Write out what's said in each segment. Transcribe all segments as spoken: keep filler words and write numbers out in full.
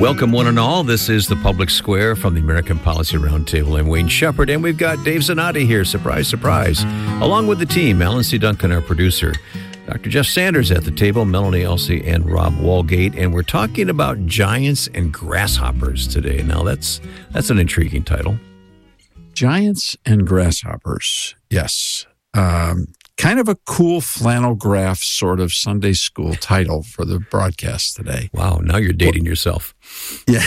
Welcome, one and all. This is the Public Square from the American Policy Roundtable. I'm Wayne Shepherd, and we've got Dave Zanotti here. Surprise, surprise. Along with the team, Alan C. Duncan, our producer, Doctor Jeff Sanders at the table, Melanie Elsey, and Rob Walgate. And we're talking about giants and grasshoppers today. Now, that's that's an intriguing title. Giants and grasshoppers, yes. Um, kind of a cool flannel graph sort of Sunday school title for the broadcast today. Wow, now you're dating well, yourself. Yeah.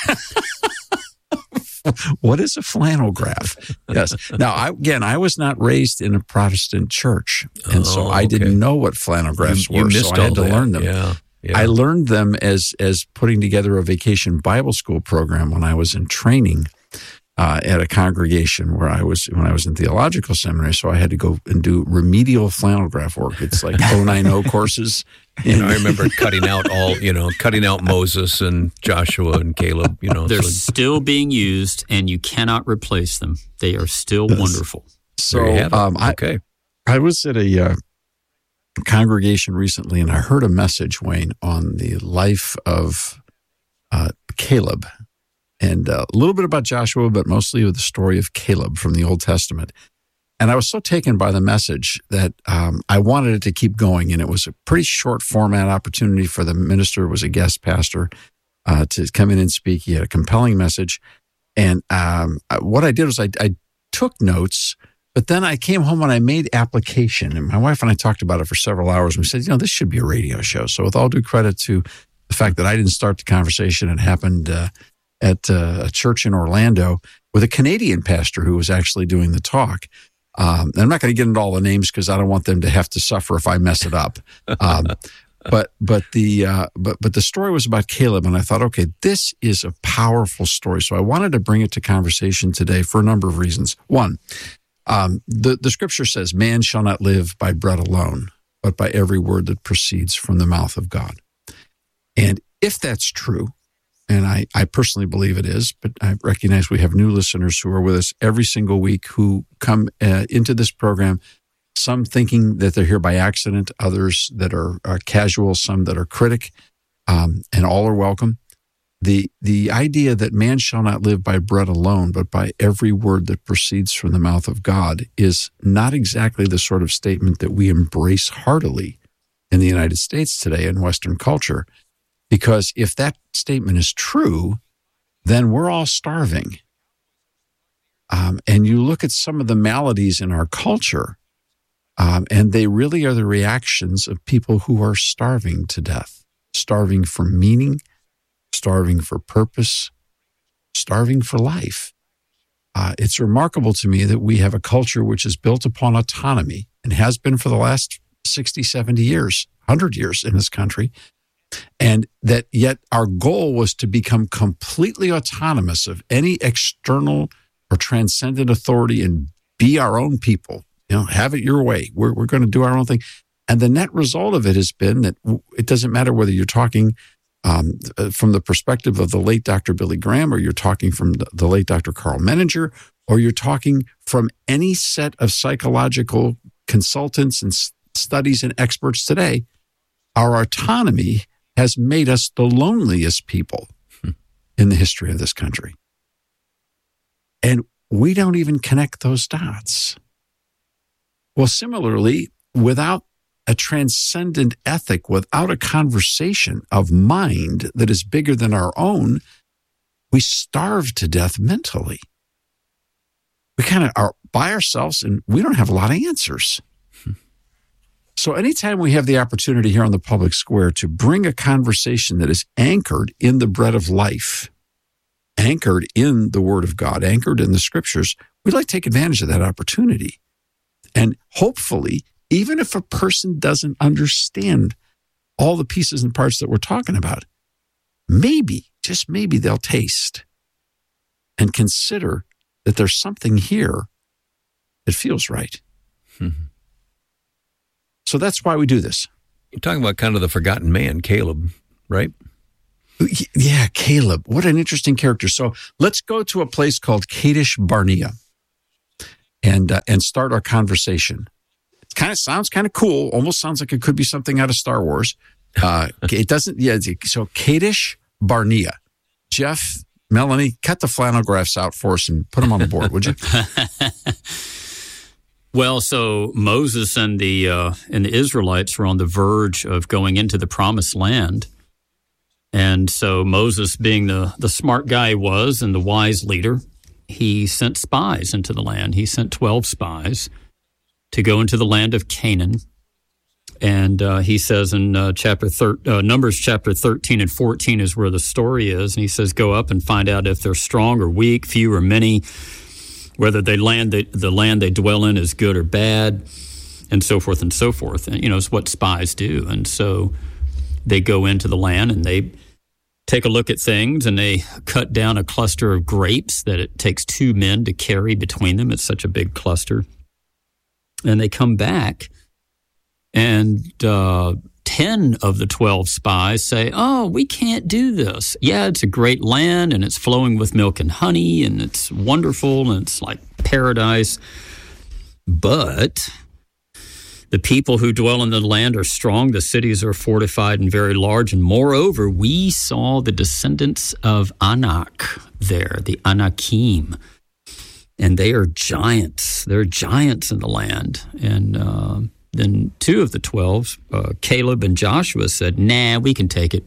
What is a flannel graph? Yes. Now, I, again, I was not raised in a Protestant church, and oh, so I okay. didn't know what flannel graphs you, you were, so I had to that. learn them. Yeah, yeah. I learned them as as putting together a vacation Bible school program when I was in training uh, at a congregation where I was when I was in theological seminary. So I had to go and do remedial flannel graph work. It's like oh nine oh courses. You know, I remember cutting out all, you know, cutting out Moses and Joshua and Caleb, you know. They're so. still being used, and you cannot replace them. They are still yes. wonderful. So um, I, okay. I was at a uh, congregation recently, and I heard a message, Wayne, on the life of uh, Caleb. And uh, a little bit about Joshua, but mostly with the story of Caleb from the Old Testament. And I was so taken by the message that um, I wanted it to keep going. And it was a pretty short format opportunity for the minister, who was a guest pastor, uh, to come in and speak. He had a compelling message. And um, what I did was I, I took notes, but then I came home and I made application. And my wife and I talked about it for several hours. And we said, you know, this should be a radio show. So with all due credit to the fact that I didn't start the conversation, it happened uh, at uh, a church in Orlando with a Canadian pastor who was actually doing the talk. Um, and I'm not going to get into all the names because I don't want them to have to suffer if I mess it up. Um, but but the uh, but but the story was about Caleb, and I thought, okay, this is a powerful story. So I wanted to bring it to conversation today for a number of reasons. One, um, the the scripture says, "Man shall not live by bread alone, but by every word that proceeds from the mouth of God." And if that's true, and I, I personally believe it is, but I recognize we have new listeners who are with us every single week who come uh, into this program, some thinking that they're here by accident, others that are, are casual, some that are critic, um, and all are welcome. The the idea that man shall not live by bread alone, but by every word that proceeds from the mouth of God is not exactly the sort of statement that we embrace heartily in the United States today in Western culture. Because if that statement is true, then we're all starving. Um, and you look at some of the maladies in our culture, um, and they really are the reactions of people who are starving to death, starving for meaning, starving for purpose, starving for life. Uh, it's remarkable to me that we have a culture which is built upon autonomy and has been for the last sixty, seventy years, one hundred years in this country. And that yet our goal was to become completely autonomous of any external or transcendent authority and be our own people, you know, have it your way. We're, we're going to do our own thing. And the net result of it has been that it doesn't matter whether you're talking um, from the perspective of the late Doctor Billy Graham, or you're talking from the, the late Doctor Carl Menninger, or you're talking from any set of psychological consultants and studies and experts today. Our autonomy has made us the loneliest people hmm. in the history of this country. And we don't even connect those dots. Well, similarly, without a transcendent ethic, without a conversation of mind that is bigger than our own, we starve to death mentally. We kind of are by ourselves, and we don't have a lot of answers. So anytime we have the opportunity here on the Public Square to bring a conversation that is anchored in the bread of life, anchored in the Word of God, anchored in the Scriptures, we'd like to take advantage of that opportunity. And hopefully, even if a person doesn't understand all the pieces and parts that we're talking about, maybe, just maybe they'll taste and consider that there's something here that feels right. Mm-hmm. So that's why we do this. You're talking about kind of the forgotten man, Caleb, right? Yeah, Caleb. What an interesting character. So let's go to a place called Kadesh Barnea and uh, and start our conversation. It kind of sounds kind of cool. Almost sounds like it could be something out of Star Wars. Uh, it doesn't. Yeah. So Kadesh Barnea. Jeff, Melanie, cut the flannel graphs out for us and put them on the board, would you? Well, so Moses and the uh, and the Israelites were on the verge of going into the promised land. And so Moses, being the, the smart guy he was and the wise leader, he sent spies into the land. He sent twelve spies to go into the land of Canaan. And uh, he says in uh, chapter thir- uh, Numbers chapter thirteen and fourteen is where the story is. And he says, go up and find out if they're strong or weak, few or many, whether they land the, the land they dwell in is good or bad, and so forth and so forth. And, you know, it's what spies do. And so they go into the land and they take a look at things and they cut down a cluster of grapes that it takes two men to carry between them. It's such a big cluster. And they come back and uh, ten of the twelve spies say, oh, we can't do this. Yeah, it's a great land and it's flowing with milk and honey and it's wonderful and it's like paradise. But the people who dwell in the land are strong. The cities are fortified and very large. And moreover, we saw the descendants of Anak there, the Anakim. And they are giants. They're giants in the land. And uh, then two of the twelve, uh, Caleb and Joshua, said, nah, we can take it.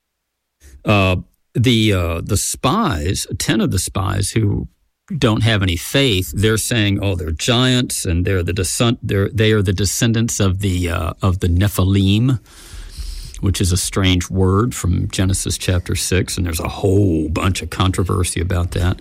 Uh, the uh, the spies, ten of the spies who don't have any faith, they're saying, oh, they're giants and they're the descent, they're, they are the descendants of the uh, of the Nephilim, which is a strange word from Genesis chapter six, and there's a whole bunch of controversy about that.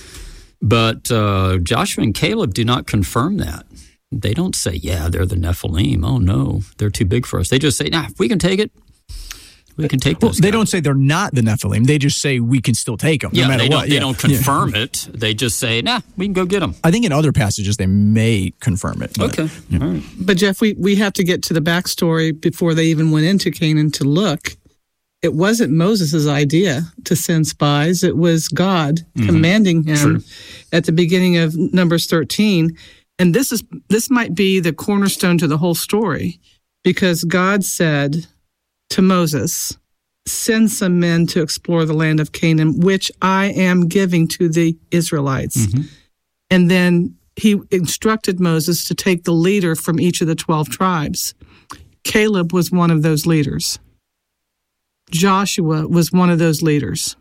But uh, Joshua and Caleb do not confirm that. They don't say, yeah, they're the Nephilim. Oh, no, they're too big for us. They just say, nah, we can take it. We can take well, those they guys. don't say they're not the Nephilim. They just say we can still take them, yeah, no matter they what. Don't, they yeah. don't confirm yeah. it. They just say, nah, we can go get them. I think in other passages they may confirm it. But, Okay. Yeah. All right. But Jeff, we, we have to get to the backstory before they even went into Canaan to look. It wasn't Moses' idea to send spies. It was God mm-hmm. commanding him True. At the beginning of Numbers thirteen. And this is this might be the cornerstone to the whole story, because God said to Moses, send some men to explore the land of Canaan, which I am giving to the Israelites. Mm-hmm. And then he instructed Moses to take the leader from each of the twelve tribes. Caleb was one of those leaders. Joshua was one of those leaders.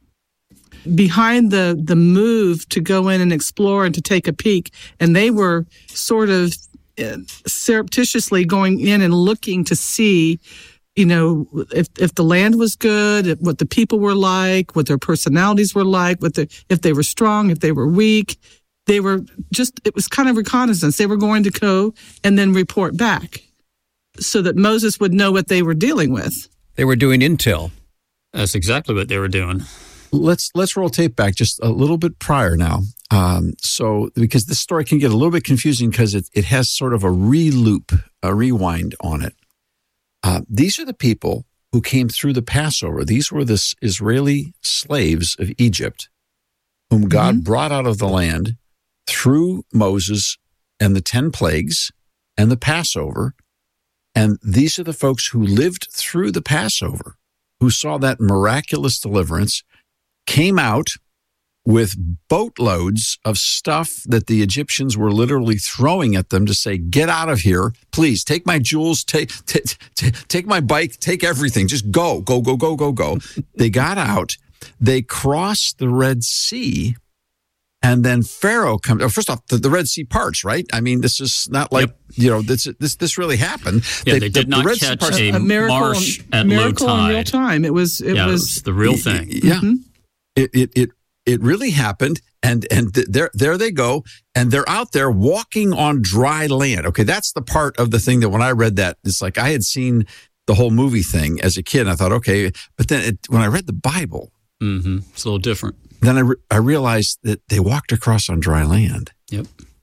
Behind the, the move to go in and explore and to take a peek, and they were sort of surreptitiously going in and looking to see, you know, if if the land was good, what the people were like, what their personalities were like, what the, if they were strong, if they were weak. They were just, it was kind of reconnaissance. They were going to go and then report back so that Moses would know what they were dealing with. They were doing intel. That's exactly what they were doing. Let's let's roll tape back just a little bit prior now. Um, so because this story can get a little bit confusing because it, it has sort of a re-loop, a rewind on it. Uh, these are the people who came through the Passover. These were the Israeli slaves of Egypt whom God mm-hmm. brought out of the land through Moses and the ten plagues and the Passover. And these are the folks who lived through the Passover, who saw that miraculous deliverance, came out with boatloads of stuff that the Egyptians were literally throwing at them to say, get out of here, please, take my jewels, take, t- t- take my bike, take everything, just go, go, go, go, go, go. They got out, they crossed the Red Sea, and then Pharaoh comes. Oh, first off, the, the Red Sea parts, right? I mean, this is not like, yep. you know, this this this really happened. Yeah, they, they did the, not the Red catch sea a, a miracle marsh at miracle low tide. in real time. It was it yeah, was, it was the real thing. Yeah, mm-hmm. it, it it it really happened, and and th- there there they go, and they're out there walking on dry land. Okay, that's the part of the thing that when I read that, it's like I had seen the whole movie thing as a kid, and I thought, okay, but then it, when I read the Bible, mm-hmm. it's a little different. Then I, re- I realized that they walked across on dry land. Yep.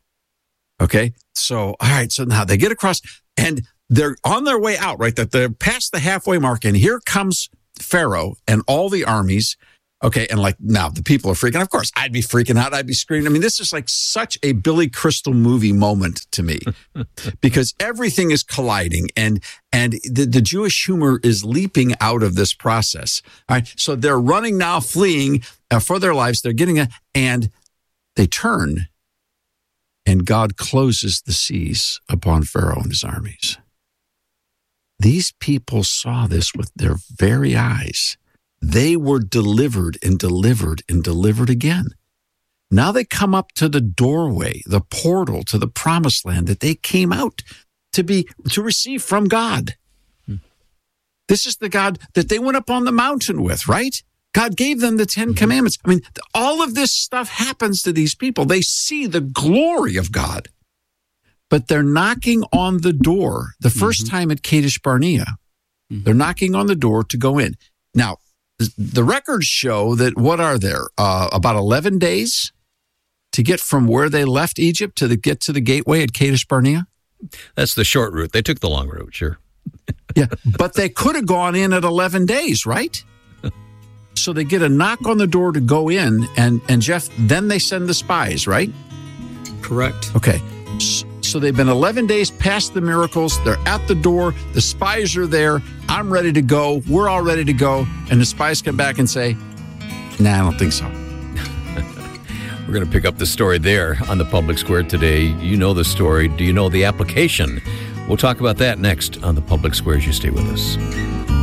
Okay. So, all right. So now they get across and they're on their way out, right? That they're past the halfway mark. And here comes Pharaoh and all the armies. Okay, and like now the people are freaking. Of course, I'd be freaking out. I'd be screaming. I mean, this is like such a Billy Crystal movie moment to me, because everything is colliding, and and the, the Jewish humor is leaping out of this process. All right, so they're running now, fleeing uh, for their lives. They're getting a, and they turn, and God closes the seas upon Pharaoh and his armies. These people saw this with their very eyes. They were delivered and delivered and delivered again. Now they come up to the doorway, the portal to the promised land that they came out to be, to receive from God. Hmm. This is the God that they went up on the mountain with, right? God gave them the Ten mm-hmm. Commandments. I mean, all of this stuff happens to these people. They see the glory of God, but they're knocking on the door the first mm-hmm. time at Kadesh Barnea. Mm-hmm. They're knocking on the door to go in. Now, the records show that what are there? Uh, about eleven days to get from where they left Egypt to the, get to the gateway at Kadesh Barnea? That's the short route. They took the long route, sure. Yeah, but they could have gone in at eleven days, right? So they get a knock on the door to go in, and, and Jeff, then they send the spies, right? Correct. Okay. So they've been eleven days past the miracles. They're at the door. The spies are there. I'm ready to go. We're all ready to go. And the spies come back and say, nah, I don't think so. We're going to pick up the story there on the Public Square today. You know the story. Do you know the application? We'll talk about that next on the Public Square as you stay with us.